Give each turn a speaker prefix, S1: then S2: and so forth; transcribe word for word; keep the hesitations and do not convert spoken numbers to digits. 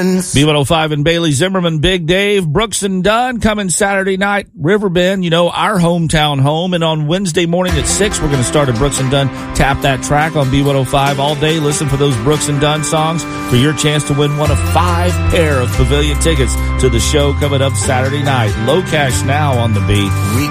S1: once.
S2: B one oh five and Bailey Zimmerman, Big Dave, Brooks and Dunn coming Saturday night. Riverbend, you know, our hometown home. And on Wednesday morning at six, we're going to start a Brooks and Dunn Tap That Track on B one oh five all day. Listen for those Brooks and Dunn songs for your chance to win one of five pair of pavilion tickets to the show coming up Saturday night. Low cash now on the beat.
S1: We